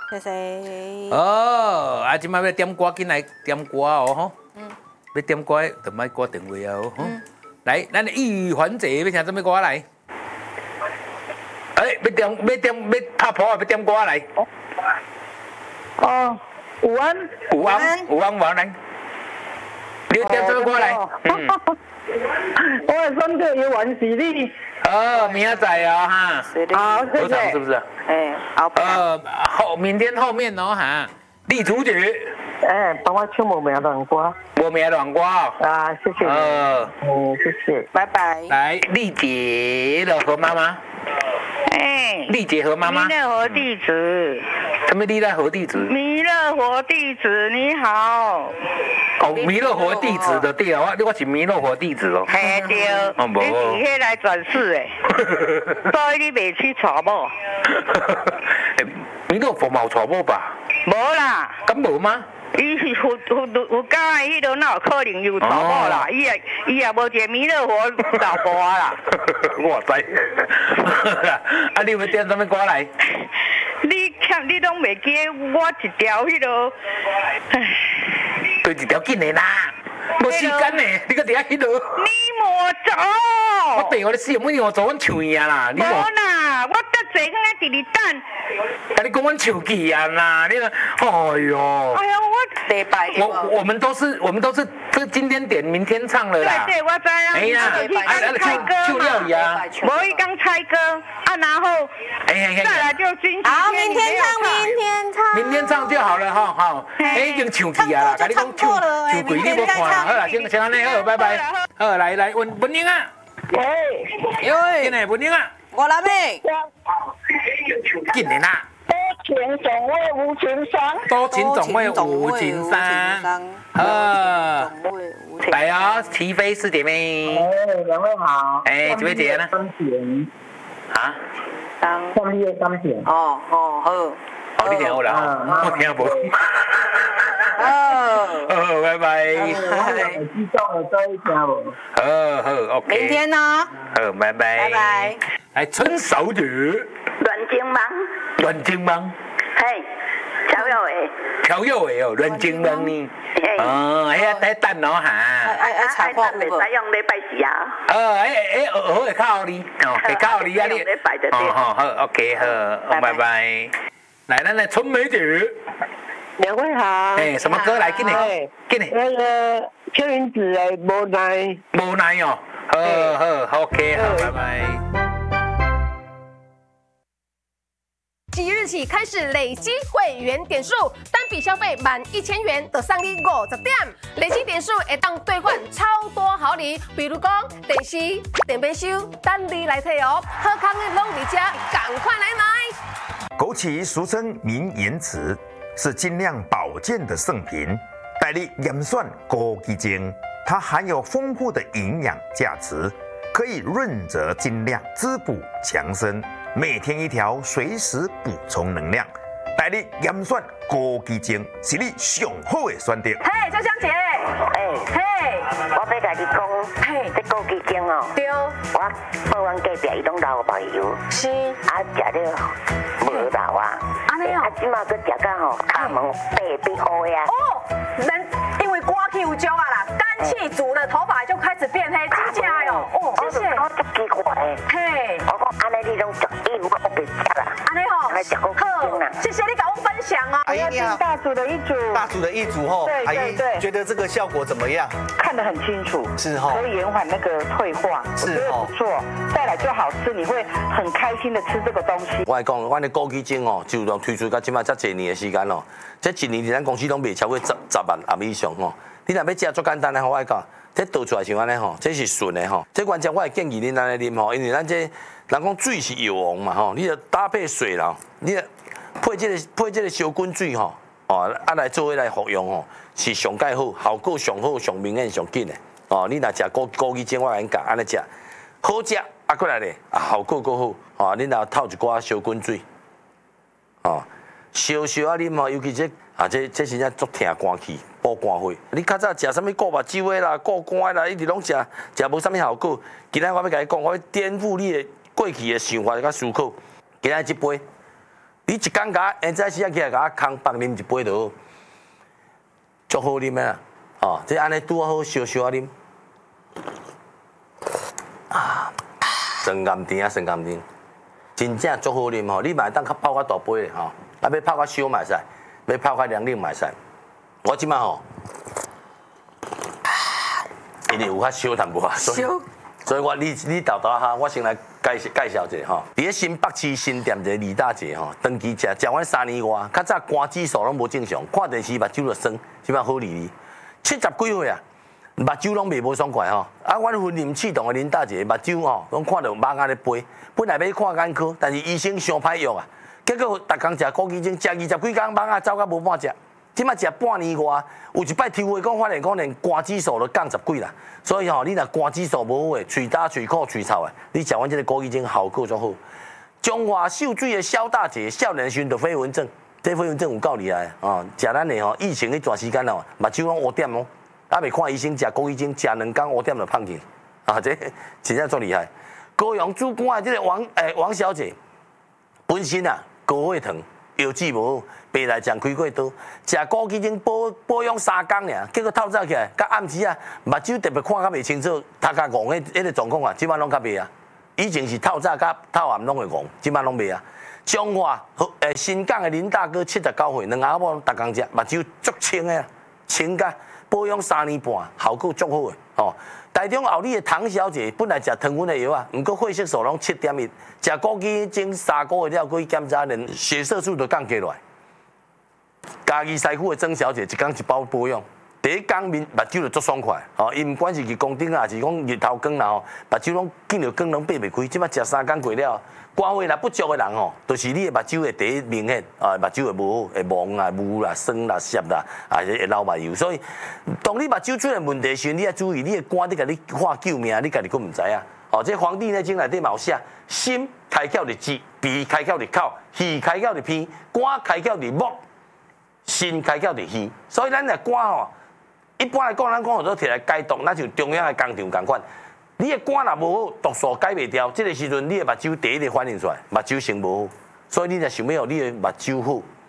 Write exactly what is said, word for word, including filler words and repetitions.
谢谢。 哦，啊，今摆要点歌，进来点歌哦吼。嗯。要点歌，就莫挂电话啊哦。嗯。来，咱的预环节要听什么歌来？哎，要点要点要拍谱啊，要点歌来。 哦，午安。 午安，午安，午安来。你要点什么歌来？嗯。 我的选择有完是你。 哦，明仔载哦哈。 好，谢谢。 是不是？ 哎，好。 呃，后明天后面哦哈，女主角。 哎，帮我唱无名乱歌。 无名乱歌哦。 啊，谢谢。 呃， 嗯，谢谢。 拜拜。 来，丽姐的何妈妈。 哎， 丽姐和妈妈。 弥勒佛弟子。 什么弥勒佛弟子？ 弥勒佛弟子，你好。 哦，弥勒佛弟子的对啊，我我是弥勒佛弟子哦。 嘿对， 哦无。 你是迄来转世的，所以你未去娶某。 弥勒佛冇娶某吧？ 无啦。 咁无吗？ 伊是佛佛佛家的迄个，哪有可能有娶某啦？伊也伊也无一个弥勒佛老婆啦。 我知。啊，你要点什么歌来？ 你看，你拢袂记我一条迄个，唉。 对一条紧的啦，无时间呢，你搁伫遐迄落。 你莫走。 我陪我咧死，每年我做阮唱伊啊啦。 无啦，我得坐喺伫你等。 甲你讲阮唱戏啊啦，你啦，哎呦。 哎呀，我礼拜。 我我们都是我们都是这今天点明天唱了啦。 对对，我知啊。 哎呀， 啊，猜歌嘛。 呀。 无伊讲猜歌，啊，然后。 哎哎再来就今天。 好，明天唱，明天唱。 明天唱就好了哈，好。哎，已经唱戏啊啦，甲你讲唱唱鬼你无看啦，好啦，先先安尼好，拜拜。好，来来，文文英啊。 喂。 喂。 进来，文英啊。 我来妹。 进来啦。 多情总为无情伤。 多情总为无情伤。呃。来哦，齐飞四姐妹。 哎，两位好。 哎，几位姐呢？ 三田。 啊？ 创业三田。 哦哦好。 哦，你听好啦，我听无。 哦。 好，拜拜。 我知道了，再听无。 好好 ，OK。 明天呢？ 好，拜拜。 拜拜。 来，春手姐。 阮金芒。 阮金芒。 嘿，超有诶。 超有诶哦，阮金芒呢？哦，哎呀，睇等咯吓。 哎哎，查看有无？袂使用礼拜四啊。 哦，哎哎，好会靠你，哦，会靠你啊你。哦好好 ，OK 好，拜拜。来，咱来春梅姐。 两位好。 哎，什么歌来？给你，给你。 那个邱云子的无奈。 无奈哦，好好 ，OK 好，拜拜。 即日起开始累积会员点数，单笔消费满一千元就送你五十点，累积点数会当兑换超多好礼，比如讲电视、电冰箱，等你来摕哦。好康的拢伫遮，赶快来买！ 枸杞俗称明眼子，是精亮保健的圣品，代理盐酸枸杞精，它含有丰富的营养价值，可以润泽精亮、滋补强身。每天一条，随时补充能量。代理盐酸枸杞精是你上好的选择。 嘿，江香姐， 哎， 嘿， 我要甲你讲， 嘿， 这枸杞精哦， 对， 我报阮隔壁伊拢老朋友， 是， 啊食了无老啊， 安尼哦， 啊即马佮食到吼肛门白变乌呀。 哦，人因为刮气有焦啊啦，肝气足了，头发就开始变黑，真假哟，哦，谢谢。 我足奇怪的， 嘿， 我讲安尼你拢食，伊唔我别食啦， 安尼吼， 还食枸杞精啦。 谢谢你跟我分享哦。 阿姨你好， 大组的一组。 大组的一组吼，阿姨觉得这个效果怎么样？ 看得很清楚， 是吼， 可以延缓那个退化，我觉得不错。再来就好吃，你会很开心的吃这个东西。 我来讲，阮的枸杞精哦，就从推出到即摆才一年的时间咯。这一年伫咱公司拢卖超过十十万盒以上吼。你若要食足简单的吼，我来讲，这倒出来像安尼吼，这是纯的吼。这原则我会建议恁安尼啉吼，因为咱这人讲水是药王嘛吼，你着搭配水啦，你配这个配这个小滚水吼，哦，啊来做伙来服用吼，是上介好，效果上好、上明显、上紧的。哦，你若食枸枸杞精，我来讲安尼食，好食啊，过来咧，啊效果够好。哦，你若透一寡小滚水，哦，烧烧啊啉哦，尤其这啊这这真正足疼肝气、补肝火。你较早食啥物顾目睭的啦、顾肝的啦，一直拢食，食无啥物效果。今仔我要甲你讲，我要颠覆你的过去的想法甲思考。今仔这杯， 你一工甲，现在时啊起来甲空白啉一杯就好，足好啉的啦。哦，这安尼拄好烧烧啊啉。啊，酸甘甜啊，酸甘甜，真正足好啉吼！你嘛会当较泡较大杯的吼，啊要泡较烧嘛会使，要泡较凉啉嘛会使。我即摆吼，因为有较烧淡薄啊，所以所以我你你豆豆哈，我先来介绍介绍一下吼。伫咧新北市新店一个李大姐吼，长期食食完三年外，较早肝指数拢无正常，看电视目睭就酸，即摆好哩哩，七十几岁啊。目睭拢袂无爽快吼，啊，阮婚姻启动的林大姐目睭吼，拢看到蠓仔咧飞，本来要看眼科，但是医生伤歹药啊，结果逐工食枸杞精，食二十几工蠓仔走到无半只，即摆食半年外，有一摆抽血讲发现讲连肝指数都降十几啦，所以吼，你若肝指数无好诶，喙焦、喙苦、喙臭诶，你食阮即个枸杞精效果足好。中华秀水的肖大姐，少年时阵得飞蚊症，这飞蚊症有够厉害哦，食咱的吼，疫情迄段时间哦，目睭拢乌点哦。啊，未看医生，食枸杞精，食两工五点就胖去，啊，这真正足厉害。高雄主管的这个王诶、欸、王小姐，本身啊高血糖，腰子无好，白内障开过刀，食枸杞精保保养三工尔，结果透早起来，甲暗时啊，目睭特别看较袂清楚，头壳戆迄迄个状况啊，即摆拢较袂啊。以前是透早甲透暗拢会戆，即摆拢袂啊。中华诶新港的林大哥七十九岁，两阿某逐工食，目睭足清的，清甲。保养三年半，效果足好诶！哦，台中后里的唐小姐本来食糖分的药啊，毋过血色素拢七点一，食枸杞精三个月了，过去检查，连血色素都降下来。嘉义西区的曾小姐一工一包保养，第一工面目睭就足爽快，哦，伊毋管是去工顶啊，还是讲日头光啦吼，目睭拢见着光拢闭袂开，即摆食三工过了。肝胃若不足的人吼，就是你的目睭会第一明显，啊，目睭会无好，会蒙啦、雾啦、酸啦、涩啦，啊，会流目油。所以，当你目睭出现问题时，你要注意，你的肝你家己看救命，你家己佫毋知啊。哦，这《黄帝内经》内底嘛有写，心开窍伫舌，鼻开窍伫口，肺开窍伫鼻，肝开窍伫目，心开窍伫耳。所以咱的肝吼，一般来讲，咱讲好多摕来解毒，那就中央的工厂共款。你的肝若无好，毒素解袂掉，这个时阵你的目睭第一个反应出来，目睭先无好，所以你若想要你的目睭好，